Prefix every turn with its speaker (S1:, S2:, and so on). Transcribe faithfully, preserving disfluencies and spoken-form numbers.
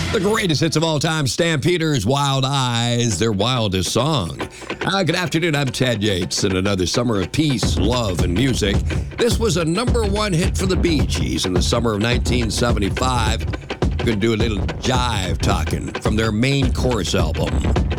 S1: The greatest hits of all time, Stampeders, Wild Eyes, their wildest song. Uh, good afternoon, I'm Ted Yates, and another summer of peace, love, and music. This was a number one hit for the Bee Gees in the summer of nineteen seventy-five. We're going to do a little jive talking from their main chorus album.